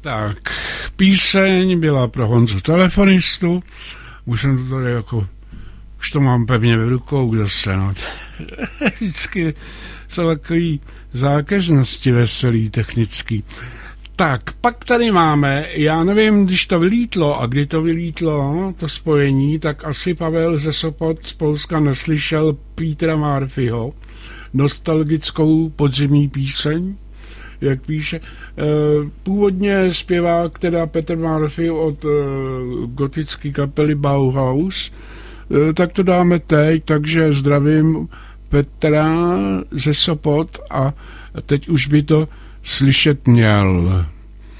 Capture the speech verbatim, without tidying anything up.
Tak, píseň byla pro Honzu telefonistu, už jsem to tady jako, už to mám pevně v rukou zase, no. Vždycky jsou takový zákeřnosti veselý, technický. Tak, pak tady máme, já nevím, když to vylítlo a kdy to vylítlo, to spojení, tak asi Pavel ze Sopot z Polska neslyšel Petra Murphyho, nostalgickou podzimní píseň, jak píše. Původně zpěvák teda Petr Murphy od gotické kapely Bauhaus, tak to dáme teď, takže zdravím Petra ze Sopot a teď už by to slyšet měl.